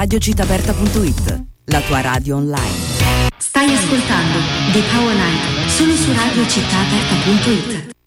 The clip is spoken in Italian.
radiocittaaperta.it, la tua radio online. Stai ascoltando The Power Night solo su radiocittaaperta.it.